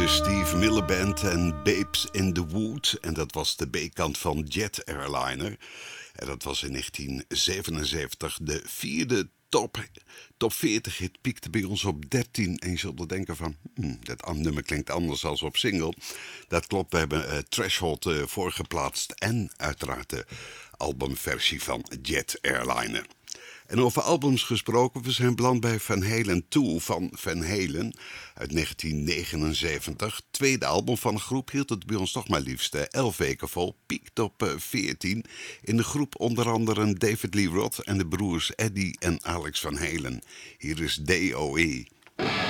de Steve Miller Band en Babes in the Wood. En dat was de B-kant van Jet Airliner. En dat was in 1977 de vierde top 40 hit. Piekte bij ons op 13. En je zult er denken van, dat nummer klinkt anders als op single. Dat klopt, we hebben Threshold voorgeplaatst. En uiteraard de albumversie van Jet Airliner. En over albums gesproken, we zijn beland bij Van Halen 2 van Van Halen uit 1979. Tweede album van de groep, hield het bij ons toch maar liefst 11 weken vol. Piekt op 14. In de groep onder andere David Lee Roth en de broers Eddie en Alex Van Halen. Hier is DOE.